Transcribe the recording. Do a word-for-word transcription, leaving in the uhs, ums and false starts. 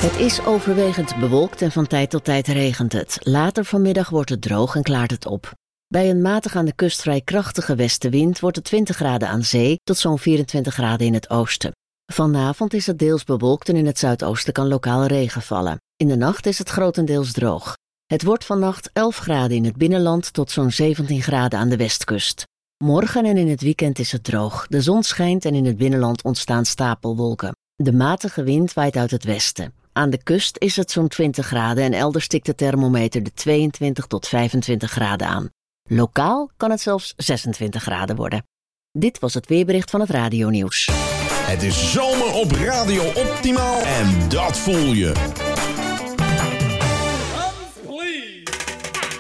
Het is overwegend bewolkt en van tijd tot tijd regent het. Later vanmiddag wordt het droog en klaart het op. Bij een matig aan de kust vrij krachtige westenwind wordt het twintig graden aan zee tot zo'n vierentwintig graden in het oosten. Vanavond is het deels bewolkt en in het zuidoosten kan lokaal regen vallen. In de nacht is het grotendeels droog. Het wordt vannacht elf graden in het binnenland tot zo'n zeventien graden aan de westkust. Morgen en in het weekend is het droog. De zon schijnt en in het binnenland ontstaan stapelwolken. De matige wind waait uit het westen. Aan de kust is het zo'n twintig graden en elders tikt de thermometer de tweeëntwintig tot vijfentwintig graden aan. Lokaal kan het zelfs zesentwintig graden worden. Dit was het weerbericht van het Radio Nieuws. Het is zomer op Radio Optimaal en dat voel je.